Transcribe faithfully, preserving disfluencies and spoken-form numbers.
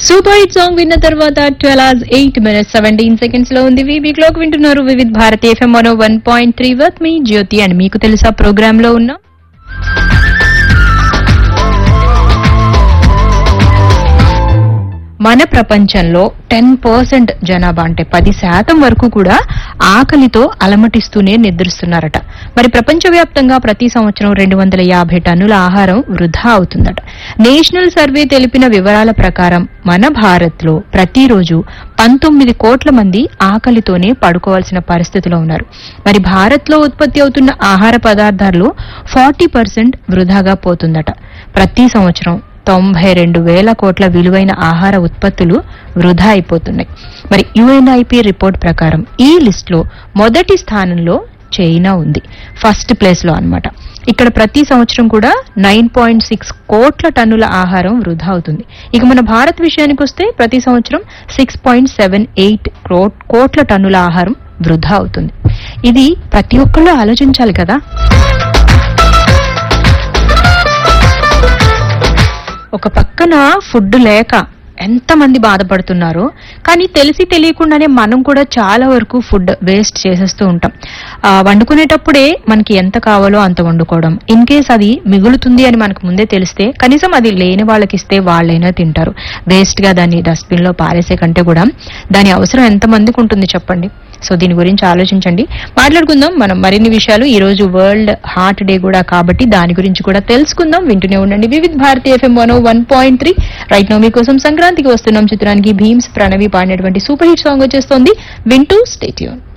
Super hit song విన్న తర్వాత twelve hours eight minutes seventeen seconds లో ఉంది. వీబీ క్లాక్ వింటున్నారు Vividh Bharati FM one one point three with me Jyothi and మీకు తెలుసా ప్రోగ్రామ్ లో ఉన్నాం. మన ప్రపంచంలో టెన్ పర్సెంట్ జనాభా అంటే పది శాతం వరకు కూడా ఆకలితో అలమటిస్తూనే నిద్రిస్తున్నారట. మరి ప్రపంచవ్యాప్తంగా ప్రతి సంవత్సరం రెండు వందల యాభై టన్నుల ఆహారం వృధా అవుతుందట. నేషనల్ సర్వే తెలిపిన వివరాల ప్రకారం మన భారత్ లో ప్రతిరోజు పంతొమ్మిది కోట్ల మంది ఆకలితోనే పడుకోవాల్సిన పరిస్థితిలో ఉన్నారు. మరి భారత్ లో ఉత్పత్తి అవుతున్న ఆహార పదార్థాల్లో ఫార్టీ పర్సెంట్ వృధాగా పోతుందట. ప్రతి సంవత్సరం తొంభై రెండు వేల కోట్ల విలువైన ఆహార ఉత్పత్తులు వృధా అయిపోతున్నాయి. మరి యుఎన్ఐపి రిపోర్ట్ ప్రకారం ఈ లిస్ట్ లో మొదటి స్థానంలో చైనా ఉంది, ఫస్ట్ ప్లేస్ లో అన్నమాట. ఇక్కడ ప్రతి సంవత్సరం కూడా నైన్ పాయింట్ సిక్స్ కోట్ల టన్నుల ఆహారం వృధా అవుతుంది. ఇక మన భారత్ విషయానికి వస్తే ప్రతి సంవత్సరం సిక్స్ పాయింట్ సెవెన్ ఎయిట్ కోట్ల టన్నుల ఆహారం వృధా అవుతుంది. ఇది ప్రతి ఒక్కళ్ళు ఆలోచించాలి కదా. ఒక పక్కన ఫుడ్ లేక ఎంతమంది బాధపడుతున్నారో, కానీ తెలిసి తెలియకుండానే మనం కూడా చాలా వరకు ఫుడ్ వేస్ట్ చేసేస్తూ ఉంటాం. ఆ వండుకునేటప్పుడే మనకి ఎంత కావాలో అంత వండుకోవడం, ఇన్ కేస్ అది మిగులుతుంది అని మనకు ముందే తెలిస్తే కనీసం అది లేని వాళ్ళకి ఇస్తే వాళ్ళైనా తింటారు. వేస్ట్ గా దాన్ని డస్ట్బిన్ లో పారేసే కంటే కూడా దాని అవసరం ఎంత మందికి ఉంటుంది చెప్పండి. సో దీని గురించి ఆలోచించండి. మాట్లాడుకుందాం మనం మరిన్ని విషయాలు. ఈ రోజు వరల్డ్ హార్ట్ డే కూడా కాబట్టి దాని గురించి కూడా తెలుసుకుందాం. వింటూనే ఉండండి Vividh Bharati FM one one point three. Right no మీకోసం సంక్రాంతికి వస్తున్నాం చిత్రానికి భీమ్స్ ప్రణవి పాడినటువంటి సూపర్ హిట్ సాంగ్ వచ్చేస్తోంది. వింటూ స్టే ట్యూన్.